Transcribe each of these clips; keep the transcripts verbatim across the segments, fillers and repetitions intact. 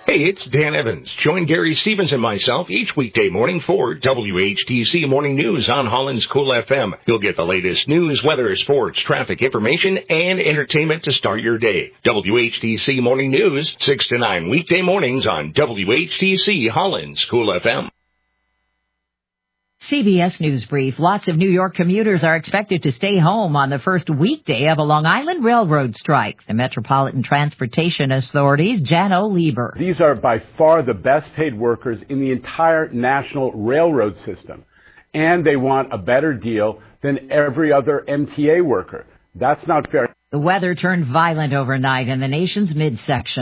Hey, it's Dan Evans. Join Gary Stevens and myself each weekday morning for W H T C Morning News on Holland's Cool F M. You'll get the latest news, weather, sports, traffic information, and entertainment to start your day. W H T C Morning News, six to nine weekday mornings on W H T C Holland's Cool F M. C B S News Brief. Lots of New York commuters are expected to stay home on the first weekday of a Long Island Railroad strike. The Metropolitan Transportation Authority's Jano Lieber. These are by far the best paid workers in the entire national railroad system. And they want a better deal than every other M T A worker. That's not fair. The weather turned violent overnight in the nation's midsection.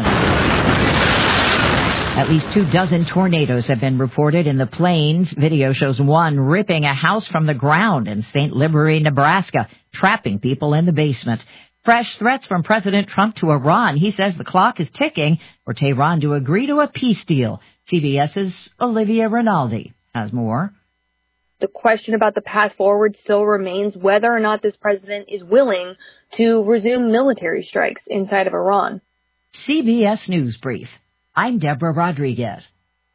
At least two dozen tornadoes have been reported in the plains. Video shows one ripping a house from the ground in Saint Liberty, Nebraska, trapping people in the basement. Fresh threats from President Trump to Iran. He says the clock is ticking for Tehran to agree to a peace deal. CBS's Olivia Rinaldi has more. The question about the path forward still remains whether or not this president is willing to resume military strikes inside of Iran. C B S News Brief. I'm Deborah Rodriguez.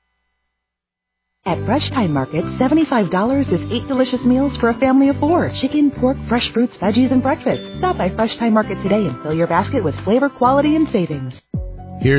At Fresh Time Market, seventy-five dollars is eight delicious meals for a family of four. Chicken, pork, fresh fruits, veggies, and breakfast. Stop by Fresh Time Market today and fill your basket with flavor, quality, and savings.